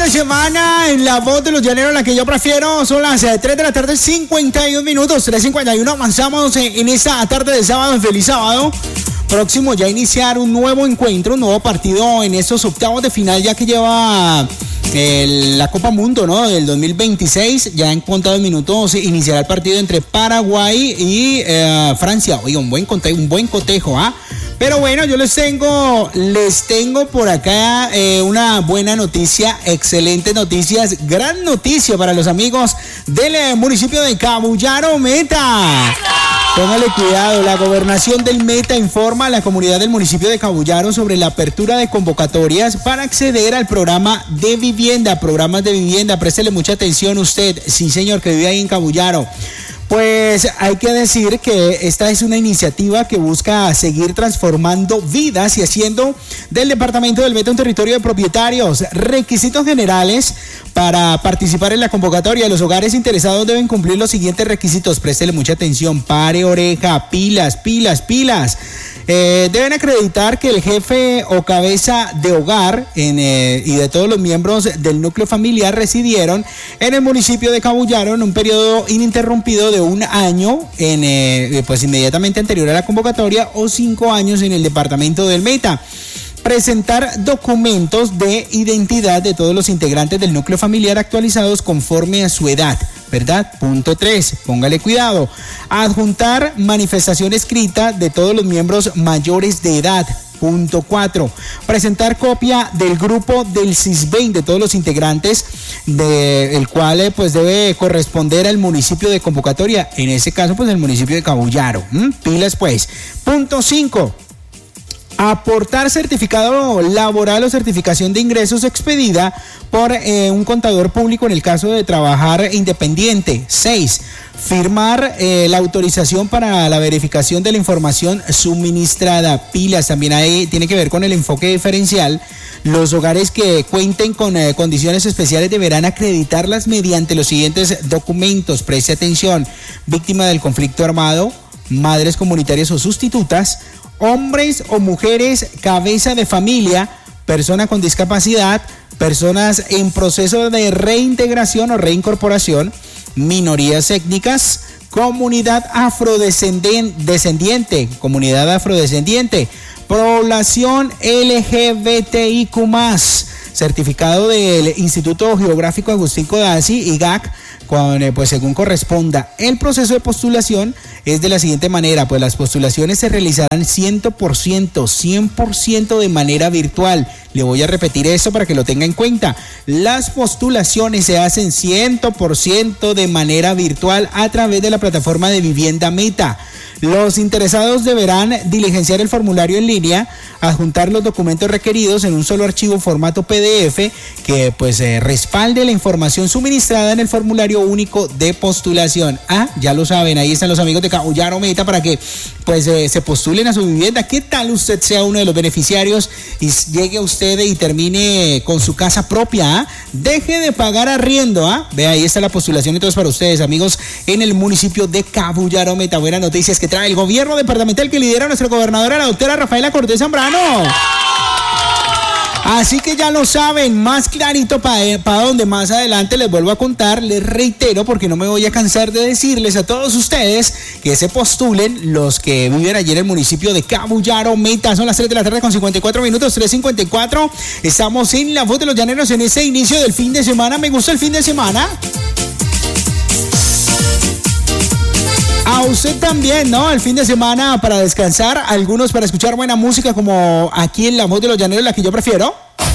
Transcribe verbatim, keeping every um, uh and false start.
de semana en la voz de los llaneros, la que yo prefiero. Son las tres de la tarde, cincuenta y un minutos, tres cincuenta y uno. Avanzamos en, en esta tarde de sábado. Feliz sábado. Próximo ya a iniciar un nuevo encuentro, un nuevo partido en estos octavos de final, ya que lleva el, la Copa Mundo, ¿no? Del dos mil veintiséis. Ya en contados minutos iniciará el partido entre Paraguay y eh, Francia. Oiga, un buen cotejo, un buen cotejo, ¿ah? ¿eh? Pero bueno, yo les tengo, les tengo por acá eh, una buena noticia, excelentes noticias, gran noticia para los amigos del eh, municipio de Cabullaro, Meta. Póngale cuidado, la gobernación del Meta informa a la comunidad del municipio de Cabullaro sobre la apertura de convocatorias para acceder al programa de vivienda, programas de vivienda. Préstele mucha atención usted, sí señor, que vive ahí en Cabullaro. Pues hay que decir que esta es una iniciativa que busca seguir transformando vidas y haciendo del departamento del Meta un territorio de propietarios. Requisitos generales para participar en la convocatoria. Los hogares interesados deben cumplir los siguientes requisitos. Préstele mucha atención, pare oreja, pilas, pilas, pilas. Eh, deben acreditar que el jefe o cabeza de hogar en, eh, y de todos los miembros del núcleo familiar residieron en el municipio de Cabullaro en un periodo ininterrumpido de un año, en, eh, pues inmediatamente anterior a la convocatoria, o cinco años en el departamento del Meta. Presentar documentos de identidad de todos los integrantes del núcleo familiar actualizados conforme a su edad, ¿verdad? Punto tres, póngale cuidado. Adjuntar manifestación escrita de todos los miembros mayores de edad. Punto cuatro, presentar copia del grupo del CISBEN de todos los integrantes, de, el cual pues debe corresponder al municipio de convocatoria, en ese caso pues el municipio de Cabullaro. ¿Mm? Pilas pues. Punto cinco, aportar certificado laboral o certificación de ingresos expedida por eh, un contador público en el caso de trabajar independiente. seis. Firmar eh, la autorización para la verificación de la información suministrada. Pilas, también ahí tiene que ver con el enfoque diferencial. Los hogares que cuenten con eh, condiciones especiales deberán acreditarlas mediante los siguientes documentos. Preste atención: víctima del conflicto armado, madres comunitarias o sustitutas, hombres o mujeres cabeza de familia, persona con discapacidad, personas en proceso de reintegración o reincorporación, minorías étnicas, comunidad afrodescendiente, comunidad afrodescendiente, población L G B T I Q más, certificado del Instituto Geográfico Agustín Codazzi, I G A C, con, eh, pues según corresponda. El proceso de postulación es de la siguiente manera: pues las postulaciones se realizarán cien por ciento, cien por ciento de manera virtual. Le voy a repetir eso para que lo tenga en cuenta. Las postulaciones se hacen cien por ciento de manera virtual a través de la plataforma de Vivienda Meta. Los interesados deberán diligenciar el formulario en línea, adjuntar los documentos requeridos en un solo archivo formato P D F que pues eh, respalde la información suministrada en el formulario único de postulación. Ah, ya lo saben, ahí están los amigos de Cabullaro Meta para que pues eh, se postulen a su vivienda. ¿Qué tal usted sea uno de los beneficiarios y llegue a usted y termine con su casa propia? ¿Ah? Deje de pagar arriendo. ¿Ah? Ve, ahí está la postulación entonces para ustedes, amigos, en el municipio de Cabullaro Meta. Buenas noticias que trae el gobierno departamental que lidera nuestra gobernadora, la doctora Rafaela Cortés Zambrano. Así que ya lo saben, más clarito para pa donde más adelante les vuelvo a contar. Les reitero, porque no me voy a cansar de decirles a todos ustedes que se postulen los que viven allí en el municipio de Cabullaro Meta. Son las tres de la tarde con cincuenta y cuatro minutos, tres cincuenta y cuatro. Estamos en la voz de los llaneros en ese inicio del fin de semana. Me gusta el fin de semana. A usted también, ¿no? El fin de semana para descansar, algunos para escuchar buena música como aquí en La Voz de los Llaneros, la que yo prefiero.